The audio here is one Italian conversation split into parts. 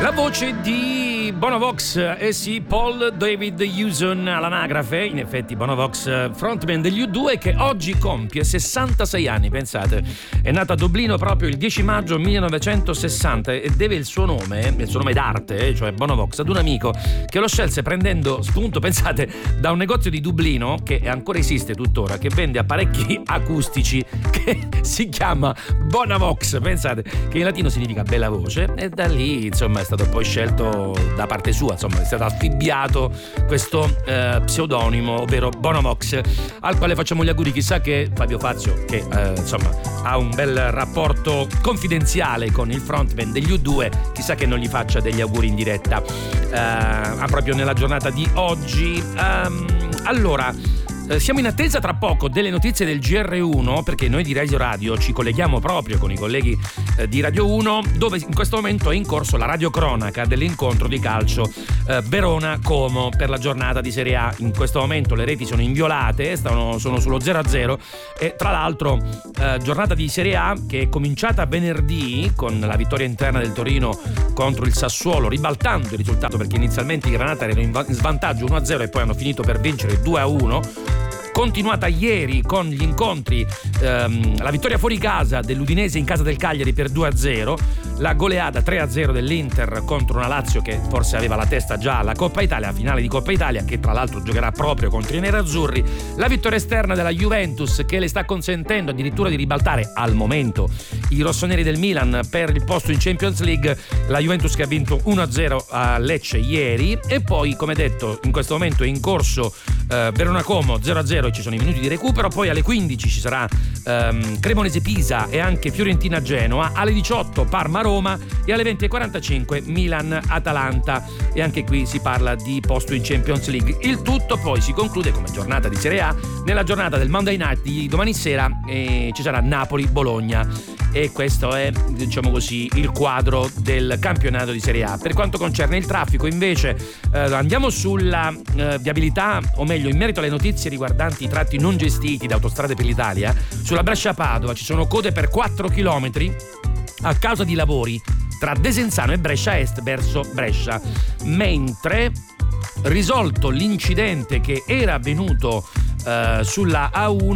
La voce di Bono Vox, sì, Paul David Hewson all'anagrafe, in effetti Bono Vox, frontman degli U2, che oggi compie 66 anni, pensate. È nato a Dublino proprio il 10 maggio 1960 e deve il suo nome d'arte, cioè Bono Vox, ad un amico che lo scelse prendendo spunto, pensate, da un negozio di Dublino che ancora esiste tuttora, che vende apparecchi acustici, che si chiama Bonavox, pensate, che in latino significa bella voce, e da lì insomma è stato poi scelto da parte sua, insomma è stato affibbiato questo pseudonimo, ovvero Bonavox, al quale facciamo gli auguri. Chissà che Fabio Fazio, che insomma ha un bel rapporto confidenziale con il frontman degli U2, chissà che non gli faccia degli auguri in diretta proprio nella giornata di oggi. Allora, siamo in attesa tra poco delle notizie del GR1, perché noi di Radio Radio ci colleghiamo proprio con i colleghi di Radio 1, dove in questo momento è in corso la radiocronaca dell'incontro di calcio Verona-Como per la giornata di Serie A. In questo momento le reti sono inviolate, sono sullo 0-0 e tra l'altro giornata di Serie A che è cominciata venerdì con la vittoria interna del Torino contro il Sassuolo, ribaltando il risultato, perché inizialmente i Granata erano in svantaggio 1-0 e poi hanno finito per vincere 2-1. Continuata ieri con gli incontri, la vittoria fuori casa dell'Udinese in casa del Cagliari per 2-0, la goleada 3-0 dell'Inter contro una Lazio che forse aveva la testa già alla Coppa Italia, finale di Coppa Italia, che tra l'altro giocherà proprio contro i nerazzurri, la vittoria esterna della Juventus che le sta consentendo addirittura di ribaltare al momento i rossoneri del Milan per il posto in Champions League, la Juventus che ha vinto 1-0 a Lecce ieri, e poi come detto in questo momento è in corso Verona-Como 0-0 e ci sono i minuti di recupero, poi alle 15 ci sarà Cremonese-Pisa e anche Fiorentina-Genoa, alle 18 Parma-Roma e alle 20:45 Milan-Atalanta, e anche qui si parla di posto in Champions League. Il tutto poi si conclude come giornata di Serie A nella giornata del Monday Night di domani sera, e ci sarà Napoli-Bologna, e questo è, diciamo così, il quadro del campionato di Serie A. Per quanto concerne il traffico invece andiamo sulla viabilità, o meglio in merito alle notizie riguardanti i tratti non gestiti da Autostrade per l'Italia. Sulla Brescia-Padova ci sono code per 4 chilometri a causa di lavori tra Desenzano e Brescia Est verso Brescia, mentre risolto l'incidente che era avvenuto sulla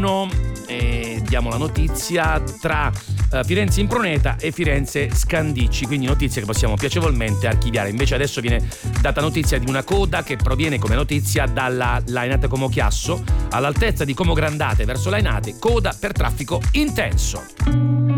A1, diamo la notizia, tra Firenze Improneta e Firenze Scandicci, quindi notizie che possiamo piacevolmente archiviare. Invece adesso viene data notizia di una coda che proviene come notizia dalla Lainate Como Chiasso, all'altezza di Como Grandate verso Lainate, coda per traffico intenso.